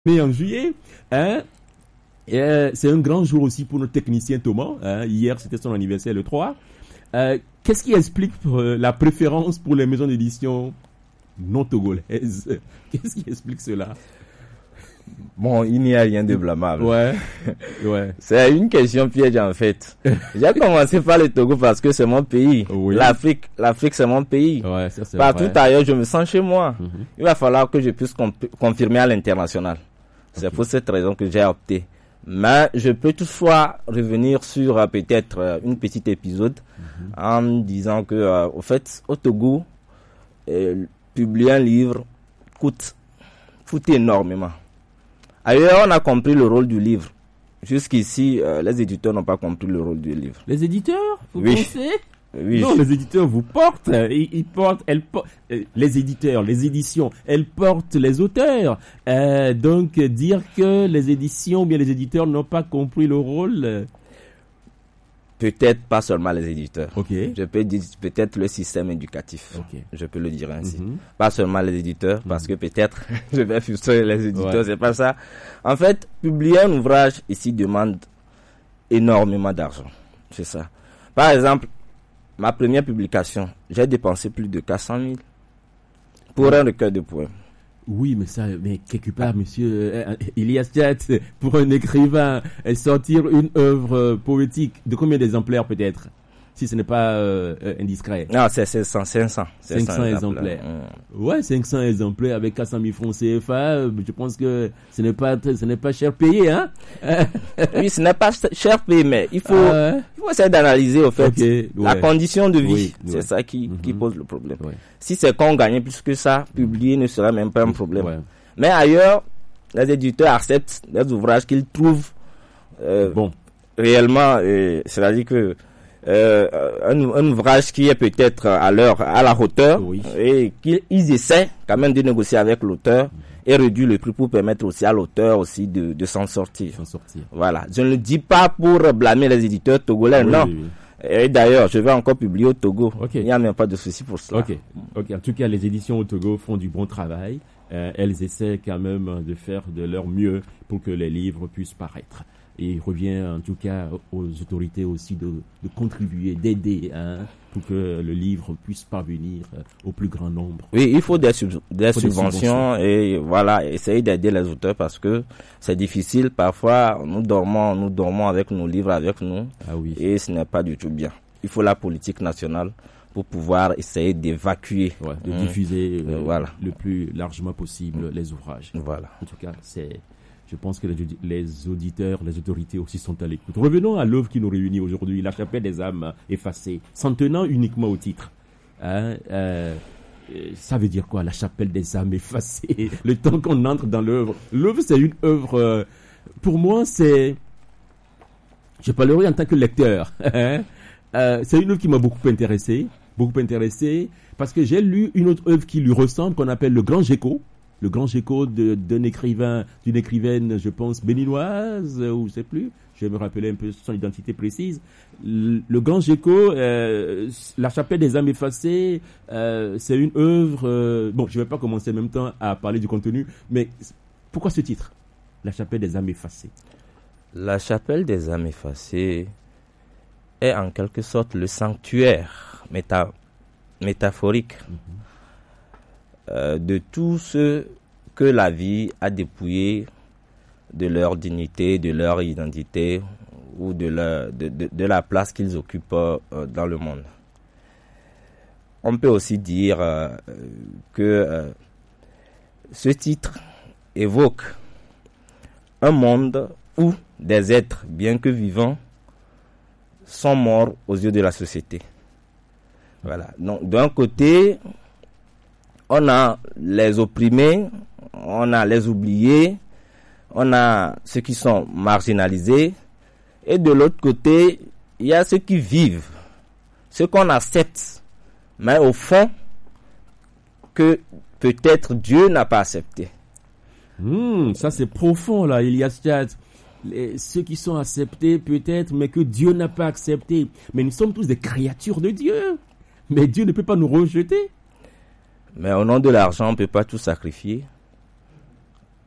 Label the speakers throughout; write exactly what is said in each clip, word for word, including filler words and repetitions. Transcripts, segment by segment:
Speaker 1: Mais en juillet, hein, euh, c'est un grand jour aussi pour notre technicien Thomas. Hein, hier, c'était son anniversaire, le trois. Euh, qu'est-ce qui explique euh, la préférence pour les maisons d'édition non togolaises? Qu'est-ce qui explique cela?
Speaker 2: Bon, il n'y a rien de blâmable.
Speaker 1: Ouais, ouais.
Speaker 2: C'est une question piège en fait. J'ai commencé par le Togo parce que c'est mon pays.
Speaker 1: Oui.
Speaker 2: L'Afrique, l'Afrique c'est mon pays.
Speaker 1: Ouais, ça c'est
Speaker 2: Partout
Speaker 1: vrai.
Speaker 2: ailleurs, je me sens chez moi.
Speaker 1: Mhm.
Speaker 2: Il va falloir que je puisse comp- confirmer à l'international. C'est
Speaker 1: Ok.
Speaker 2: pour cette raison que j'ai opté. Mais je peux toutefois revenir sur euh, peut-être euh, une petite épisode en disant que, euh, au fait, au Togo, euh, publier un livre coûte, coûte énormément. Ailleurs, on a compris le rôle du livre. Jusqu'ici, euh, les éditeurs n'ont pas compris le rôle du livre.
Speaker 1: Les éditeurs, vous
Speaker 2: Oui.
Speaker 1: pensez?
Speaker 2: Oui,
Speaker 1: Non, les éditeurs vous portent, ils, ils portent, elles portent, euh, les éditeurs, les éditions, elles portent les auteurs. Euh, donc dire que les éditions, ou bien les éditeurs n'ont pas compris le rôle. euh,
Speaker 2: peut-être pas seulement les éditeurs.
Speaker 1: Ok.
Speaker 2: Je peux dire peut-être le système éducatif.
Speaker 1: Ok.
Speaker 2: Je peux le dire ainsi.
Speaker 1: Mhm.
Speaker 2: Pas seulement les éditeurs, parce que peut-être je vais frustrer les éditeurs,
Speaker 1: Ouais.
Speaker 2: c'est pas ça. En fait, publier un ouvrage ici demande énormément d'argent. C'est ça. Par exemple, ma première publication, j'ai dépensé plus de quatre cent mille pour un recueil de poèmes.
Speaker 1: Oui, mais ça, mais quelque part, monsieur euh, Elias Diat, pour un écrivain, euh, sortir une œuvre euh, poétique de combien d'exemplaires peut-être, si ce n'est pas euh, euh, indiscret?
Speaker 2: Non, c'est cinq cents. cinq cents,
Speaker 1: cinq cents exemplaires.
Speaker 2: Mmh.
Speaker 1: Ouais, cinq cents exemplaires avec quatre cent mille francs C F A, euh, je pense que ce n'est pas, ce n'est pas cher payé, hein?
Speaker 2: Oui, ce n'est pas cher payé, mais il faut,
Speaker 1: Ah ouais.
Speaker 2: il faut essayer d'analyser, au fait,
Speaker 1: Ok,
Speaker 2: la
Speaker 1: ouais.
Speaker 2: condition de vie.
Speaker 1: Oui,
Speaker 2: c'est
Speaker 1: ouais.
Speaker 2: ça qui,
Speaker 1: Mhm.
Speaker 2: qui pose le problème.
Speaker 1: Ouais.
Speaker 2: Si c'est qu'on gagnait plus que ça, publier ne serait même pas un problème.
Speaker 1: Ouais.
Speaker 2: Mais ailleurs, les éditeurs acceptent des ouvrages qu'ils trouvent euh,
Speaker 1: Bon,
Speaker 2: réellement, euh, c'est-à-dire que euh, un, un ouvrage qui est peut-être à leur à la hauteur,
Speaker 1: Oui.
Speaker 2: et qu'ils ils essaient quand même de négocier avec l'auteur et réduire le prix pour permettre aussi à l'auteur aussi de, de s'en sortir.
Speaker 1: s'en sortir.
Speaker 2: Voilà. Je ne le dis pas pour blâmer les éditeurs togolais,
Speaker 1: Oui,
Speaker 2: non.
Speaker 1: oui, oui.
Speaker 2: Et d'ailleurs, je vais encore publier au Togo.
Speaker 1: Ok.
Speaker 2: Il n'y a même pas de souci pour cela.
Speaker 1: Ok, ok. En tout cas, les éditions au Togo font du bon travail. Euh, elles essaient quand même de faire de leur mieux pour que les livres puissent paraître. Et il revient en tout cas aux autorités aussi de, de contribuer, d'aider, hein, pour que le livre puisse parvenir euh, au plus grand nombre.
Speaker 2: Oui, il faut des, sub- des
Speaker 1: faut des
Speaker 2: subventions
Speaker 1: subventions.
Speaker 2: et voilà, essayer d'aider les auteurs parce que c'est difficile. Parfois, nous dormons, nous dormons avec nos livres avec nous
Speaker 1: Ah oui.
Speaker 2: et ce n'est pas du tout bien. Il faut la politique nationale pour pouvoir essayer d'évacuer.
Speaker 1: Ouais, de
Speaker 2: Mmh.
Speaker 1: diffuser euh,
Speaker 2: Euh, voilà.
Speaker 1: le plus largement possible les ouvrages.
Speaker 2: Voilà.
Speaker 1: En tout cas, c'est, je pense que les, audi- les auditeurs, les autorités aussi sont à l'écoute. Revenons à l'œuvre qui nous réunit aujourd'hui, La Chapelle des âmes effacées, s'en tenant uniquement au titre. Hein, euh, euh, ça veut dire quoi, La Chapelle des âmes effacées? Le temps qu'on entre dans l'œuvre. L'œuvre, c'est une œuvre, euh, pour moi, c'est, je parlerai en tant que lecteur. hein. Euh, c'est une œuvre qui m'a beaucoup intéressé, beaucoup intéressé, parce que j'ai lu une autre œuvre qui lui ressemble, qu'on appelle Le Grand Géco. Le Grand Géco de, d'un écrivain, d'une écrivaine, je pense, béninoise, euh, ou je sais plus. Je vais me rappeler un peu son identité précise. Le, le Grand Géco, euh, La Chapelle des âmes effacées, euh, c'est une œuvre, euh, bon, je vais pas commencer en même temps à parler du contenu, mais pourquoi ce titre? La Chapelle des âmes effacées.
Speaker 2: La chapelle des âmes effacées est en quelque sorte le sanctuaire méta- métaphorique euh, de tous ceux que la vie a dépouillés de leur dignité, de leur identité ou de, leur, de, de, de la place qu'ils occupent euh, dans le monde. On peut aussi dire euh, que euh, ce titre évoque un monde où des êtres, bien que vivants, sont morts aux yeux de la société. Voilà. Donc, d'un côté, on a les opprimés, on a les oubliés, on a ceux qui sont marginalisés, et de l'autre côté, il y a ceux qui vivent, ceux qu'on accepte, mais au fond, que peut-être Dieu n'a pas accepté.
Speaker 1: Hmm, ça c'est profond là, Elias Diat. Les, ceux qui sont acceptés peut-être, mais que Dieu n'a pas accepté. Mais nous sommes tous des créatures de Dieu. Mais Dieu ne peut pas nous rejeter.
Speaker 2: Mais au nom de l'argent, on ne peut pas tout sacrifier.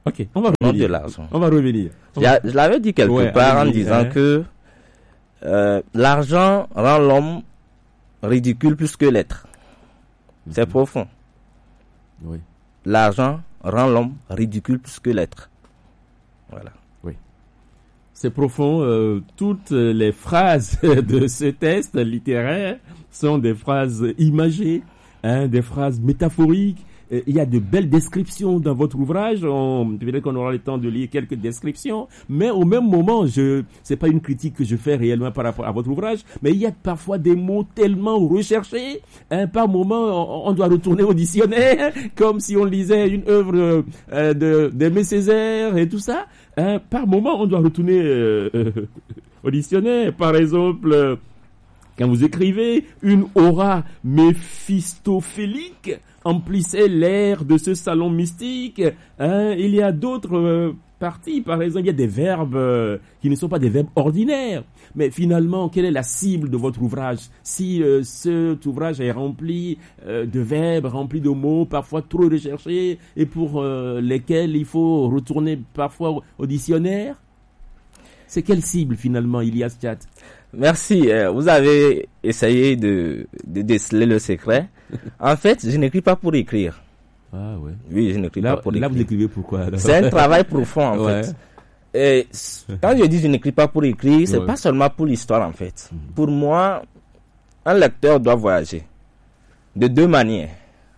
Speaker 1: Ok, on va
Speaker 2: Non
Speaker 1: revenir.
Speaker 2: de l'argent.
Speaker 1: On va revenir. On
Speaker 2: Je
Speaker 1: va-
Speaker 2: je l'avais dit quelque
Speaker 1: Ouais,
Speaker 2: part en
Speaker 1: allez-y,
Speaker 2: disant
Speaker 1: hein.
Speaker 2: que euh, l'argent rend l'homme ridicule plus que l'être. C'est
Speaker 1: Mhm.
Speaker 2: profond.
Speaker 1: Oui.
Speaker 2: L'argent rend l'homme ridicule plus que l'être. Voilà.
Speaker 1: C'est profond. euh, toutes les phrases de ce test littéraire sont des phrases imagées, hein, des phrases métaphoriques. Euh, Il y a de belles descriptions dans votre ouvrage. On, peut-être qu'on aura le temps de lire quelques descriptions, mais au même moment, je, c'est pas une critique que je fais réellement par rapport à votre ouvrage, mais il y a parfois des mots tellement recherchés, hein, par moment, on, on doit retourner au dictionnaire, comme si on lisait une œuvre euh, de d'Aimé Césaire et tout ça. Hein, par moment, on doit retourner euh, euh, au dictionnaire. Par exemple, euh, quand vous écrivez, une aura méphistophélique emplissait l'air de ce salon mystique. Hein, il y a d'autres euh, parties, par exemple, il y a des verbes euh, qui ne sont pas des verbes ordinaires. Mais finalement, quelle est la cible de votre ouvrage? Si euh, cet ouvrage est rempli euh, de verbes, rempli de mots, parfois trop recherchés, et pour euh, lesquels il faut retourner parfois au, au dictionnaire, c'est quelle cible finalement, Ilias Tchat?
Speaker 2: Merci. euh, vous avez essayé de, de déceler le secret. En fait, je n'écris pas pour écrire.
Speaker 1: Ah ouais.
Speaker 2: Oui, je n'écris
Speaker 1: Là,
Speaker 2: pas pour
Speaker 1: là
Speaker 2: écrire.
Speaker 1: vous écrivez pourquoi alors?
Speaker 2: C'est un travail profond en
Speaker 1: Ouais.
Speaker 2: fait. Et s- quand je dis je n'écris pas pour écrire, c'est
Speaker 1: Ouais.
Speaker 2: pas seulement pour l'histoire en fait.
Speaker 1: Mhm.
Speaker 2: Pour moi, un lecteur doit voyager de deux manières.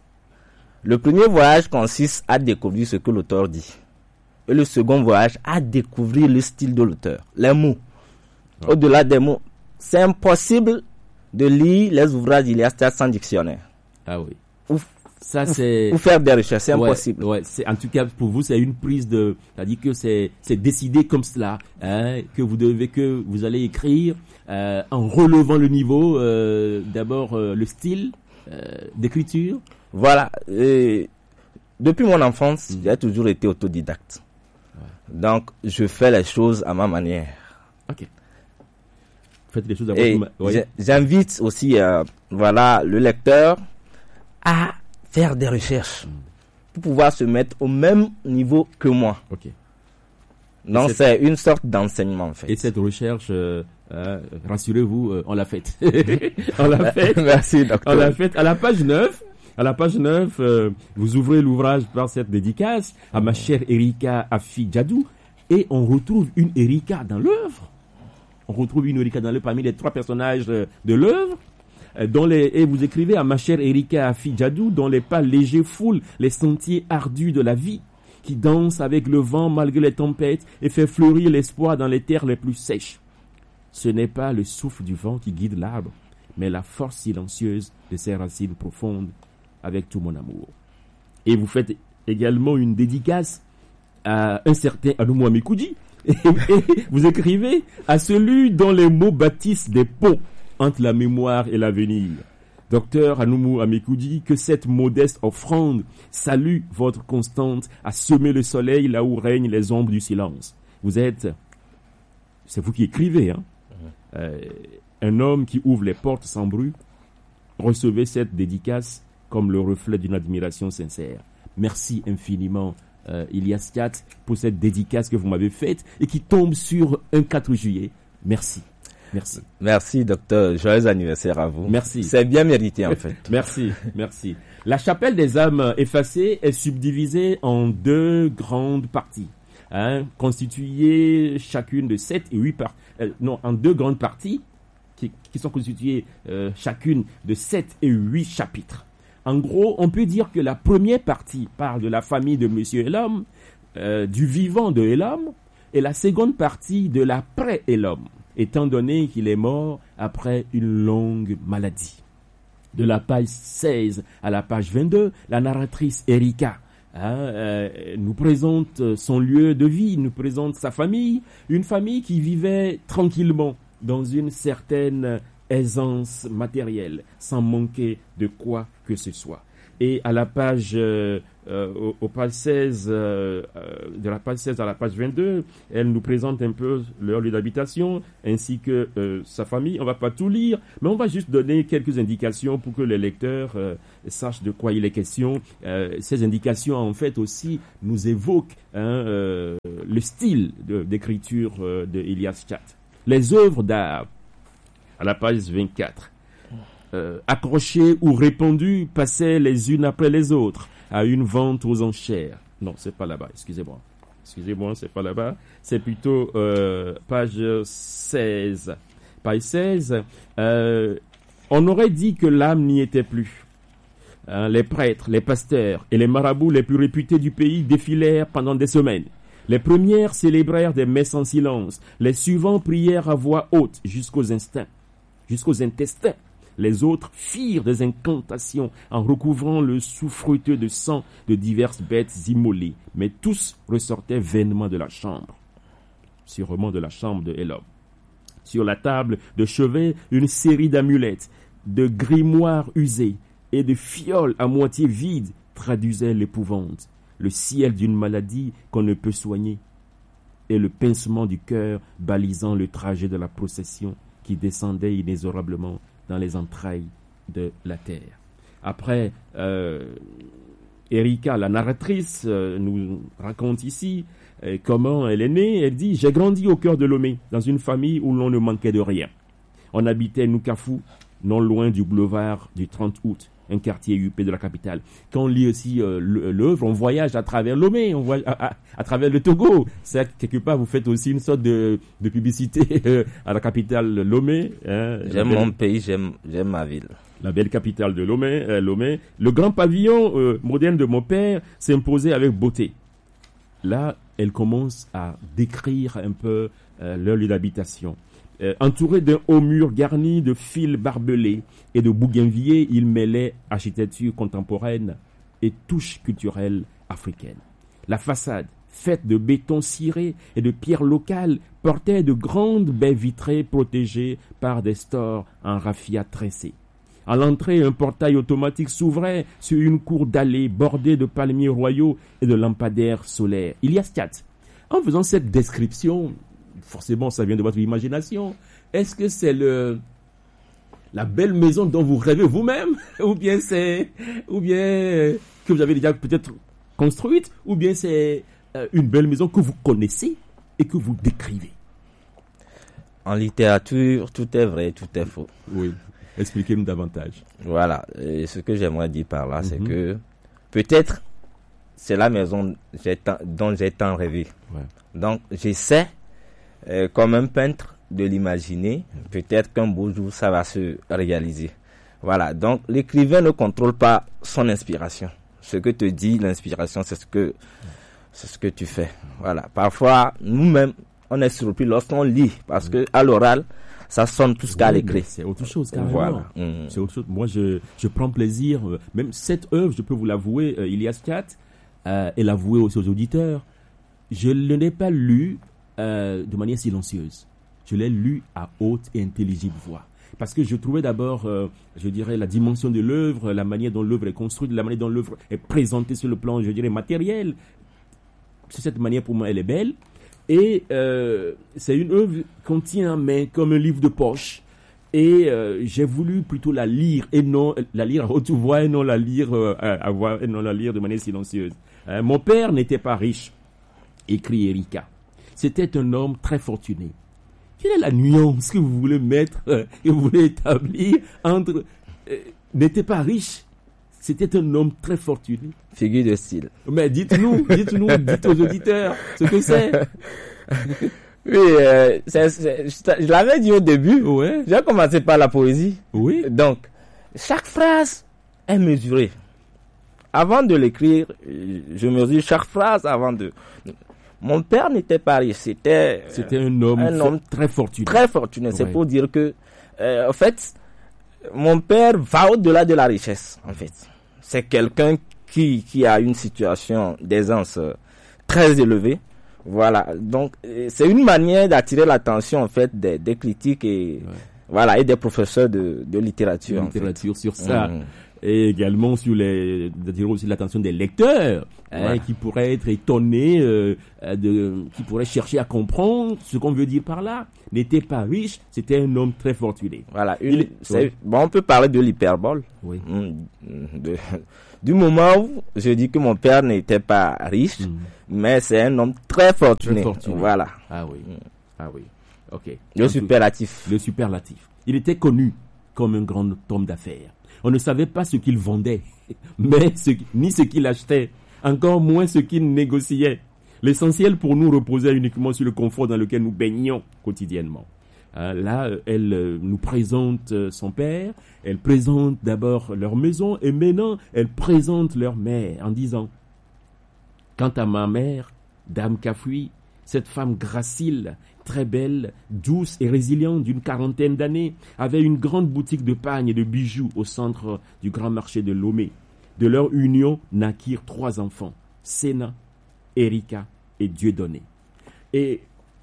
Speaker 2: Le premier voyage consiste à découvrir ce que l'auteur dit. Et le second voyage à découvrir le style de l'auteur, les mots.
Speaker 1: Ouais.
Speaker 2: Au-delà des mots, c'est impossible de lire les ouvrages d'Ilias Tchat sans dictionnaire.
Speaker 1: Ah oui.
Speaker 2: Ou,
Speaker 1: Ça c'est.
Speaker 2: ou faire des recherches, c'est
Speaker 1: Ouais,
Speaker 2: impossible.
Speaker 1: ouais, c'est en tout cas pour vous c'est une prise de, c'est-à-dire que c'est c'est décidé comme cela, hein, que vous devez que vous allez écrire euh, en relevant le niveau, euh, d'abord euh, le style euh, d'écriture.
Speaker 2: Voilà. Et depuis mon enfance,
Speaker 1: Mm.
Speaker 2: j'ai toujours été autodidacte. Donc, je fais les choses à ma manière.
Speaker 1: Ok. Faites les choses à
Speaker 2: Et
Speaker 1: votre ma- ouais.
Speaker 2: j'ai- j'invite aussi, euh, voilà, le lecteur à faire des recherches pour pouvoir se mettre au même niveau que moi.
Speaker 1: Ok.
Speaker 2: Donc,
Speaker 1: cette-
Speaker 2: c'est une sorte d'enseignement, en fait.
Speaker 1: Et cette recherche, euh, euh, rassurez-vous, euh, on l'a faite. On l'a faite.
Speaker 2: Merci,
Speaker 1: On
Speaker 2: docteur.
Speaker 1: l'a faite à la page neuf. À la page neuf, euh, vous ouvrez l'ouvrage par cette dédicace à ma chère Erika Afi Djadou et on retrouve une Erika dans l'œuvre. On retrouve une Erika dans l'œuvre parmi les trois personnages euh, de l'œuvre. euh, Dont les, et vous écrivez à ma chère Erika Afi Djadou, dont les pas légers foulent les sentiers ardus de la vie, qui danse avec le vent malgré les tempêtes et fait fleurir l'espoir dans les terres les plus sèches. Ce n'est pas le souffle du vent qui guide l'arbre, mais la force silencieuse de ses racines profondes, avec tout mon amour. Et vous faites également une dédicace à un certain Anoumou Amikoudji. Et, et vous écrivez à celui dont les mots bâtissent des ponts entre la mémoire et l'avenir. Docteur Anoumou Amikoudji, que cette modeste offrande salue votre constante à semer le soleil là où règnent les ombres du silence. Vous êtes, c'est vous qui écrivez, hein, euh, un homme qui ouvre les portes sans bruit. Recevez cette dédicace comme le reflet d'une admiration sincère. Merci infiniment, euh, Ilias Tchat, pour cette dédicace que vous m'avez faite et qui tombe sur un quatre juillet. Merci. Merci.
Speaker 2: Merci, docteur. Joyeux anniversaire à vous.
Speaker 1: Merci.
Speaker 2: C'est bien mérité, en fait.
Speaker 1: Merci, merci. La chapelle des âmes effacées est subdivisée en deux grandes parties, hein, constituées chacune de sept et huit parties. Euh, non, en deux grandes parties qui, qui sont constituées euh, chacune de sept et huit chapitres. En gros, on peut dire que la première partie parle de la famille de Monsieur Elam, euh, du vivant de Elam, et la seconde partie de l'après-Elam, étant donné qu'il est mort après une longue maladie. De la page seize à la page vingt-deux, la narratrice Erika hein, euh, nous présente son lieu de vie, nous présente sa famille, une famille qui vivait tranquillement dans une certaine aisance matérielle, sans manquer de quoi que ce soit. Et à la page euh, euh, au, au page seize, euh, de la page seize à la page vingt-deux, elle nous présente un peu leur lieu d'habitation ainsi que euh, sa famille. On va pas tout lire, mais on va juste donner quelques indications pour que les lecteurs euh, sachent de quoi il est question. Euh, ces indications, en fait, aussi nous évoquent hein, euh, le style de, d'écriture euh, de Elias Chatt. Les œuvres d'art, à la page vingt-quatre. Euh, accrochées ou répandues passaient les unes après les autres à une vente aux enchères. Non, c'est pas là-bas, excusez-moi. Excusez-moi, c'est pas là-bas. C'est plutôt euh, page seize. Page seize, euh, on aurait dit que l'âme n'y était plus. Hein, les prêtres, les pasteurs et les marabouts les plus réputés du pays défilèrent pendant des semaines. Les premières célébrèrent des messes en silence. Les suivants prièrent à voix haute jusqu'aux instincts, jusqu'aux intestins. Les autres firent des incantations en recouvrant le souffreteux de sang de diverses bêtes immolées. Mais tous ressortaient vainement de la chambre. Sûrement de la chambre de Elob. Sur la table de chevet, une série d'amulettes, de grimoires usés et de fioles à moitié vides traduisaient l'épouvante. Le ciel d'une maladie qu'on ne peut soigner et le pincement du cœur balisant le trajet de la procession qui descendait inexorablement dans les entrailles de la terre. Après, euh, Erika, la narratrice, euh, nous raconte ici euh, comment elle est née. Elle dit « J'ai grandi au cœur de Lomé, dans une famille où l'on ne manquait de rien. On habitait Nukafu, non loin du boulevard du trente août, un quartier huppé de la capitale. » Quand on lit aussi euh, l'œuvre, on voyage à travers Lomé, on voyage à, à, à travers le Togo. C'est quelque part, vous faites aussi une sorte de, de publicité euh, à la capitale Lomé. Hein,
Speaker 2: j'aime mon pays, j'aime, j'aime ma ville.
Speaker 1: La belle capitale de Lomé. Euh, Lomé. Le grand pavillon euh, moderne de mon père s'imposait avec beauté. Là, elle commence à décrire un peu euh, leur lieu d'habitation. Euh, entouré d'un haut mur garni de fils barbelés et de bougainvilliers, il mêlait architecture contemporaine et touche culturelle africaine. La façade, faite de béton ciré et de pierres locales, portait de grandes baies vitrées protégées par des stores en raffia tressé. À l'entrée, un portail automatique s'ouvrait sur une cour dallée bordée de palmiers royaux et de lampadaires solaires. Elias Chatt, en faisant cette description, forcément, ça vient de votre imagination. Est-ce que c'est le la belle maison dont vous rêvez vous-même, ou bien c'est, ou bien que vous avez déjà peut-être construite, ou bien c'est euh, une belle maison que vous connaissez et que vous décrivez?
Speaker 2: En littérature, tout est vrai, tout est faux.
Speaker 1: Oui. Expliquez-nous davantage.
Speaker 2: Voilà. Et ce que j'aimerais dire par là, mm-hmm. c'est que peut-être c'est la maison j'ai tant, dont j'ai tant rêvé. Ouais. Donc, j'essaie Euh, comme un peintre de l'imaginer, peut-être qu'un beau jour ça va se réaliser. Voilà, donc l'écrivain ne contrôle pas son inspiration. Ce que te dit l'inspiration, c'est ce que c'est ce que tu fais. Voilà, parfois nous-mêmes on est surpris lorsqu'on lit parce que à l'oral ça sonne plus qu'à l'écrit.
Speaker 1: C'est autre chose carrément.
Speaker 2: Voilà.
Speaker 1: Mmh. C'est autre chose. Moi je je prends plaisir, euh, même cette œuvre, je peux vous l'avouer, euh, Elias Chatt, euh, et l'avouer aussi aux auditeurs. Je ne l'ai pas lu Euh, de manière silencieuse. Je l'ai lu à haute et intelligible voix. Parce que je trouvais d'abord, euh, je dirais, la dimension de l'œuvre, la manière dont l'œuvre est construite, la manière dont l'œuvre est présentée sur le plan, je dirais, matériel. C'est cette manière, pour moi, elle est belle. Et euh, c'est une œuvre qu'on tient en main comme un livre de poche. Et euh, j'ai voulu plutôt la lire et non la lire à haute voix et non la lire euh, à voix et non la lire de manière silencieuse. Euh, mon père n'était pas riche, écrit Erika. C'était un homme très fortuné. Quelle est la nuance que vous voulez mettre, euh, que vous voulez établir entre... Euh, n'était pas riche, c'était un homme très fortuné.
Speaker 2: Figure de style.
Speaker 1: Mais dites-nous, dites-nous, dites aux auditeurs ce que c'est.
Speaker 2: Oui, euh, c'est, c'est, je l'avais dit au début.
Speaker 1: Ouais.
Speaker 2: J'ai commencé par la poésie.
Speaker 1: Oui.
Speaker 2: Donc, chaque phrase est mesurée. Avant de l'écrire, je mesure chaque phrase avant de... Mon père n'était pas riche, c'était...
Speaker 1: C'était un homme, un homme très fortuné.
Speaker 2: Très fortuné, c'est ouais. Pour dire que, euh, en fait, mon père va au-delà de la richesse, en fait. C'est quelqu'un qui, qui a une situation d'aisance euh, très élevée. Voilà, donc c'est une manière d'attirer l'attention, en fait, des, des critiques et ouais. Voilà, et des professeurs de, de littérature.
Speaker 1: De littérature
Speaker 2: en fait.
Speaker 1: sur ça.
Speaker 2: Mmh.
Speaker 1: Et également sur les, d'attirer aussi l'attention des lecteurs, hein,
Speaker 2: Ouais.
Speaker 1: qui pourraient être étonnés, euh, de, qui pourraient chercher à comprendre ce qu'on veut dire par là. N'était pas riche, c'était un homme très fortuné.
Speaker 2: Voilà, une,
Speaker 1: Il est-
Speaker 2: c'est-
Speaker 1: ouais.
Speaker 2: bon, on peut parler de l'hyperbole.
Speaker 1: Oui.
Speaker 2: Mm, de- du moment où je dis que mon père n'était pas riche,
Speaker 1: Mm.
Speaker 2: mais c'est un homme très fortuné.
Speaker 1: Très fortuné.
Speaker 2: Voilà,
Speaker 1: Ah oui. Ah oui. Ok.
Speaker 2: le
Speaker 1: En tout-
Speaker 2: superlatif.
Speaker 1: Le superlatif. Il était connu comme un grand homme d'affaires. On ne savait pas ce qu'il vendait, mais ce, ni ce qu'il achetait, encore moins ce qu'il négociait. L'essentiel pour nous reposait uniquement sur le confort dans lequel nous baignions quotidiennement. Hein, là, euh, elle euh, nous présente euh, son père, elle présente d'abord leur maison, et maintenant, elle présente leur mère en disant « Quant à ma mère, Dame Kafui, cette femme gracile, très belle, douce et résiliente d'une quarantaine d'années, avait une grande boutique de pagnes et de bijoux au centre du grand marché de Lomé. De leur union naquirent trois enfants, Sénat, Erika et Dieudonné. Et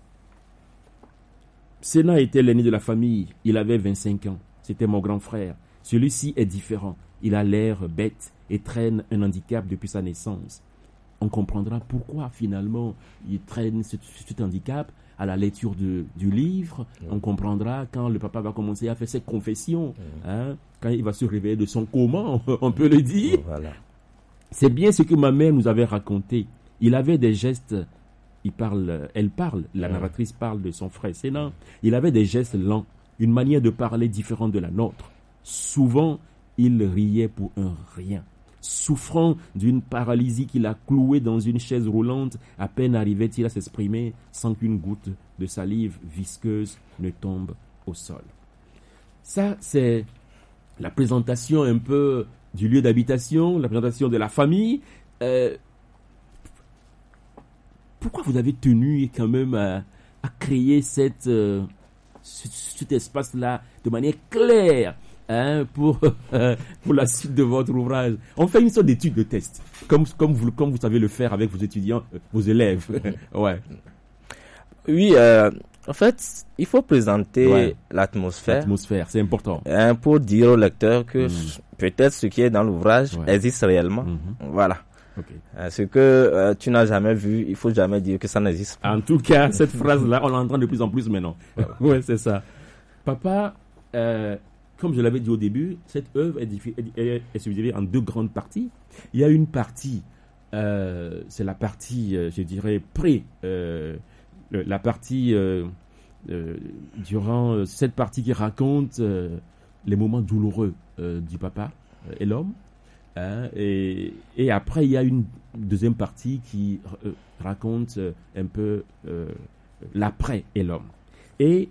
Speaker 1: Sénat était l'aîné de la famille, il avait vingt-cinq ans, c'était mon grand frère. Celui-ci est différent, il a l'air bête et traîne un handicap depuis sa naissance. On comprendra pourquoi finalement il traîne ce, cet handicap à la lecture de, du livre. Mmh. On comprendra quand le papa va commencer à faire ses confessions, mmh. hein, quand il va se réveiller de son coma, on peut le dire.
Speaker 2: Voilà.
Speaker 1: C'est bien ce que ma mère nous avait raconté. Il avait des gestes, il parle, elle parle, la narratrice parle de son frère Sénat. Il avait des gestes lents, une manière de parler différente de la nôtre. Souvent, il riait pour un rien. Souffrant d'une paralysie qui l'a cloué dans une chaise roulante, à peine arrivait-il à s'exprimer sans qu'une goutte de salive visqueuse ne tombe au sol. Ça, c'est la présentation un peu du lieu d'habitation, la présentation de la famille. Euh, pourquoi vous avez tenu quand même à, à créer cette, euh, ce, cet espace-là de manière claire? Hein, pour, euh, pour la suite de votre ouvrage. On fait une sorte d'étude de test, comme, comme, vous, comme vous savez le faire avec vos étudiants, euh, vos élèves. ouais.
Speaker 2: Oui, euh, en fait, il faut présenter ouais. l'atmosphère.
Speaker 1: L'atmosphère, c'est important.
Speaker 2: Hein, pour dire au lecteur que mmh. peut-être ce qui est dans l'ouvrage ouais. existe réellement. Mmh. Voilà. Okay. Euh, ce que euh, tu n'as jamais vu, il faut jamais dire que ça n'existe pas.
Speaker 1: En tout cas, cette phrase-là, on l'entend de plus en plus maintenant. ouais, c'est ça. Papa, euh, comme je l'avais dit au début, cette œuvre est, diffi- est, est subdivisée en deux grandes parties. Il y a une partie, euh, c'est la partie, euh, je dirais, pré, euh, la partie, euh, euh, durant euh, cette partie qui raconte euh, les moments douloureux euh, du papa euh, et l'homme. Hein, et, et après, il y a une deuxième partie qui euh, raconte euh, un peu euh, l'après et l'homme. Et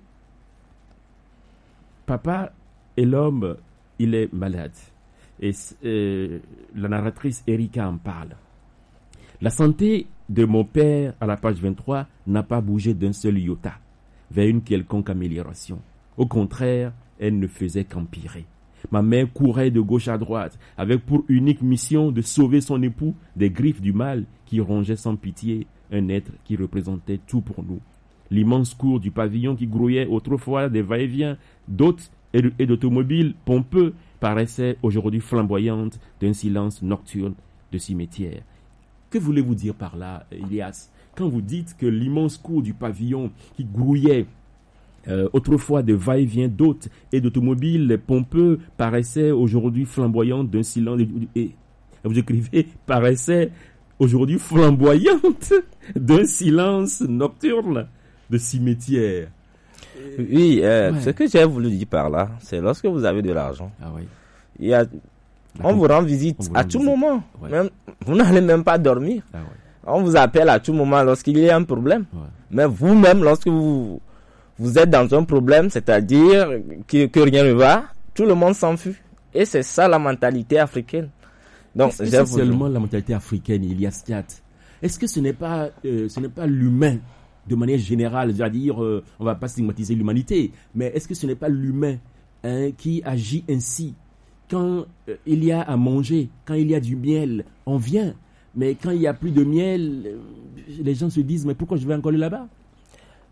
Speaker 1: papa et l'homme, il est malade. Et euh, la narratrice Erika en parle. La santé de mon père, à la page vingt-trois, n'a pas bougé d'un seul iota vers une quelconque amélioration. Au contraire, elle ne faisait qu'empirer. Ma mère courait de gauche à droite, avec pour unique mission de sauver son époux des griffes du mal qui rongeait sans pitié un être qui représentait tout pour nous. L'immense cour du pavillon qui grouillait autrefois des va-et-vient d'hôtes et d'automobiles pompeux paraissait aujourd'hui flamboyante d'un silence nocturne de cimetière. Que voulez-vous dire par là, Ilias, quand vous dites que l'immense cour du pavillon qui grouillait euh, autrefois de va-et-vient d'hôtes et d'automobiles pompeux paraissait aujourd'hui flamboyante d'un silence, et vous écrivez, paraissait aujourd'hui flamboyante d'un silence nocturne de cimetière.
Speaker 2: Oui, euh, ouais. ce que j'ai voulu dire par là, c'est lorsque vous avez de l'argent,
Speaker 1: ah oui.
Speaker 2: il y a, on vous rend visite vous à tout visite. moment. Ouais. Même, vous n'allez même pas dormir. Ah ouais. On vous appelle à tout moment lorsqu'il y a un problème. Ouais. Mais vous-même, lorsque vous, vous êtes dans un problème, c'est-à-dire que, que rien ne va, tout le monde s'enfuit. Et c'est ça la mentalité africaine.
Speaker 1: Donc, Est-ce que c'est voulu... seulement la mentalité africaine, Ilias Diat? Est-ce que ce n'est pas, euh, ce n'est pas l'humain de manière générale, c'est-à-dire, euh, on ne va pas stigmatiser l'humanité, mais est-ce que ce n'est pas l'humain hein, qui agit ainsi? Quand euh, il y a à manger, quand il y a du miel, on vient. Mais quand il n'y a plus de miel, euh, les gens se disent, mais pourquoi je vais encore aller là-bas?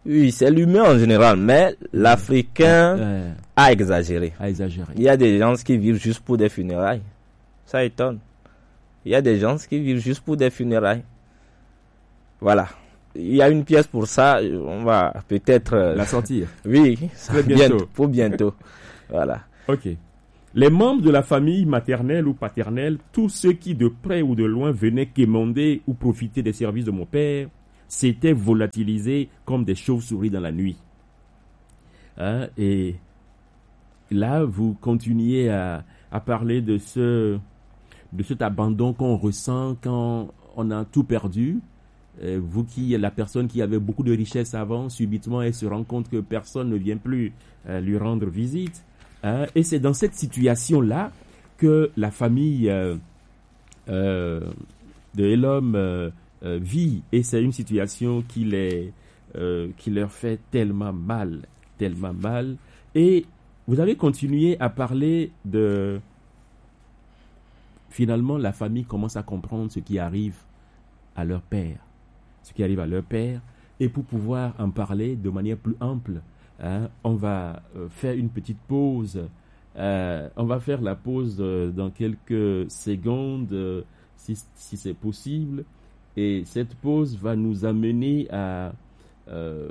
Speaker 2: Oui, c'est l'humain en général, mais l'Africain
Speaker 1: Euh,
Speaker 2: a exagéré.
Speaker 1: à exagérer.
Speaker 2: Il y a des gens qui vivent juste pour des funérailles. Ça étonne. Il y a des gens qui vivent juste pour des funérailles. Voilà. Il y a une pièce pour ça. On va peut-être... euh,
Speaker 1: La sortir.
Speaker 2: Oui, ça
Speaker 1: Très
Speaker 2: bien-
Speaker 1: bientôt.
Speaker 2: pour bientôt. Voilà.
Speaker 1: Ok. Les membres de la famille maternelle ou paternelle, tous ceux qui de près ou de loin venaient quémander ou profiter des services de mon père, s'étaient volatilisés comme des chauves-souris dans la nuit. Hein, et là, vous continuez à, à parler de ce, de cet abandon qu'on ressent quand on a tout perdu. Euh, vous qui, la personne qui avait beaucoup de richesses avant, subitement, elle se rend compte que personne ne vient plus euh, lui rendre visite. Hein, et c'est dans cette situation-là que la famille euh, euh, de Elom euh, euh, vit. Et c'est une situation qui, les, euh, qui leur fait tellement mal, tellement mal. Et vous avez continué à parler de... Finalement, la famille commence à comprendre ce qui arrive à leur père. Ce qui arrive à leur père. Et pour pouvoir en parler de manière plus ample, hein, on va euh, faire une petite pause. Euh, on va faire la pause euh, dans quelques secondes, euh, si, si c'est possible. Et cette pause va nous amener à euh,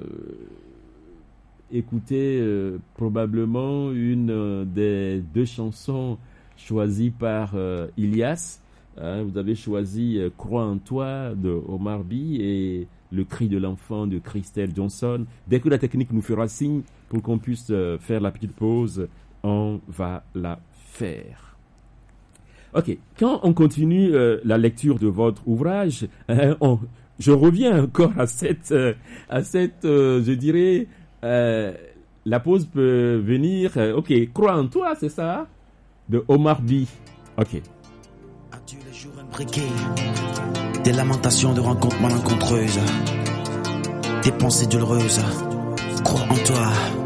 Speaker 1: écouter euh, probablement une euh, des deux chansons choisies par euh, Ilias. Hein, vous avez choisi euh, Crois en toi de Omar By et Le cri de l'enfant de Christelle Johnson. Dès que la technique nous fera signe pour qu'on puisse euh, faire la petite pause, on va la faire. Ok, quand on continue euh, la lecture de votre ouvrage, hein, on, je reviens encore à cette, euh, à cette, euh, je dirais, euh, la pause peut venir. Euh, ok, Crois en toi, c'est ça, de Omar By. Ok.
Speaker 3: As-tu les jours imbriqués, des lamentations de rencontres malencontreuses, des pensées douloureuses? Crois en toi.